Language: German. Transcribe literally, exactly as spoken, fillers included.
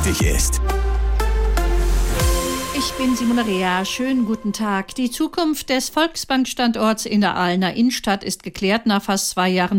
wichtig ist. Ich bin Simone Rea. Schönen guten Tag. Die Zukunft des Volksbank-Standorts in der Aalener Innenstadt ist geklärt. Nach fast zwei Jahren